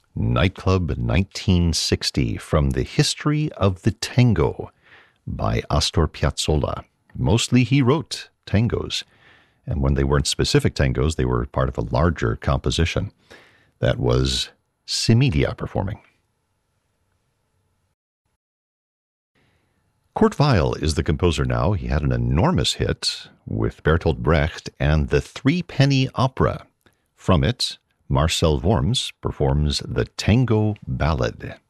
Nightclub 1960 from the History of the Tango by Astor Piazzolla. Mostly he wrote tangos, and when they weren't specific tangos, they were part of a larger composition. That was Similia performing. Kurt Weill is the composer now. He had an enormous hit with Bertolt Brecht and the Three-Penny Opera. From it, Marcel Worms performs the Tango Ballad.